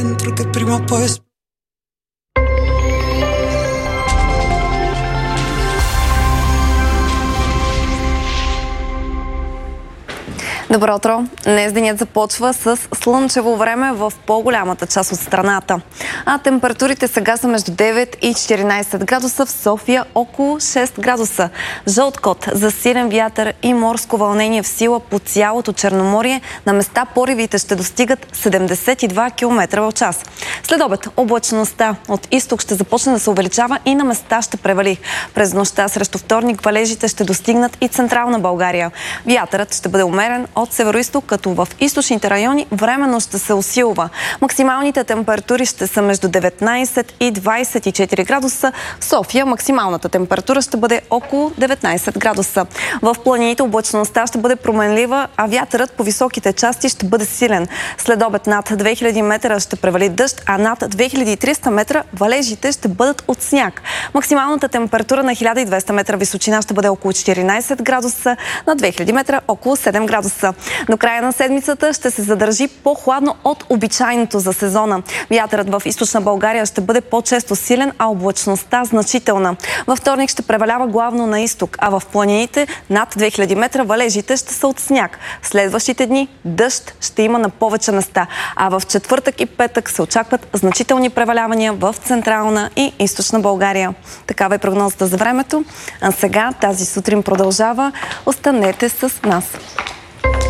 dentro que prima o poi Добро утро! Днес денят започва с слънчево време в по-голямата част от страната. А температурите сега са между 9 и 14 градуса, в София около 6 градуса. Жълт код за силен вятър и морско вълнение в сила по цялото Черноморие. На места поривите ще достигат 72 км в час. След обед облачността от изток ще започне да се увеличава и на места ще превали. През нощта срещу вторник валежите ще достигнат и централна България. Вятърът ще бъде умерен от североизток, като в източните райони временно ще се усилва. Максималните температури ще са между 19 и 24 градуса. В София максималната температура ще бъде около 19 градуса. В планините облачността ще бъде променлива, а вятърът по високите части ще бъде силен. След обед над 2000 метра ще превали дъжд, а над 2300 метра валежите ще бъдат от сняг. Максималната температура на 1200 метра височина ще бъде около 14 градуса, на 2000 метра около 7 градуса. До края на седмицата ще се задържи по-хладно от обичайното за сезона. Вятърът в източна България ще бъде по-често силен, а облачността значителна. Във вторник ще превалява главно на изток, а в планините над 2000 метра валежите ще са от сняг. Следващите дни дъжд ще има на повече места, а в четвъртък и петък се очакват значителни превалявания в централна и източна България. Такава е прогнозата за времето. А сега тази сутрин продължава. Останете с нас.